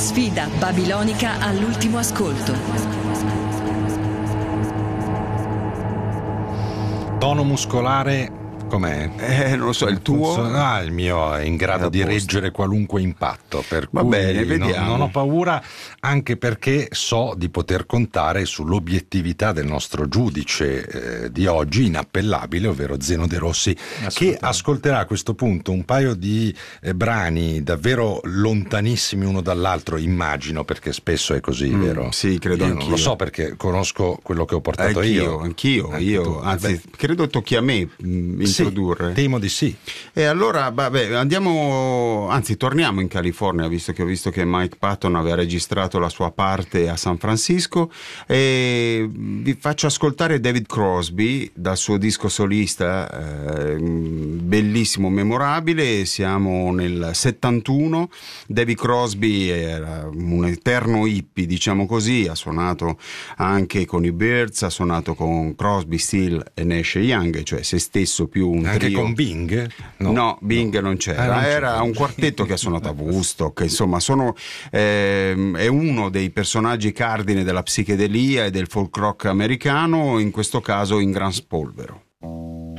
Sfida babilonica all'ultimo ascolto. Tono muscolare com'è? Non lo so, il tuo? Il mio è in grado di reggere qualunque impatto, per Va cui bene, vediamo. non ho paura, anche perché so di poter contare sull'obiettività del nostro giudice di oggi, inappellabile, ovvero Zeno De Rossi, che ascolterà a questo punto un paio di brani davvero lontanissimi uno dall'altro, immagino, perché spesso è così, vero? Sì, credo io anch'io. Non lo so, perché conosco quello che ho portato Anch'io, anzi, credo tocchi a me introdurre. Temo di sì. E allora, torniamo in California, visto che Mike Patton aveva registrato la sua parte a San Francisco, e vi faccio ascoltare David Crosby dal suo disco solista, bellissimo, memorabile. Siamo nel 71. David Crosby era un eterno hippie, diciamo così, ha suonato anche con i Byrds, ha suonato con Crosby, Steele e Nash Young, cioè se stesso più un anche trio. Con Bing? No, Bing non c'era, era un quartetto che ha suonato a Woodstock, insomma è uno dei personaggi cardine della psichedelia e del folk rock americano, in questo caso in gran spolvero.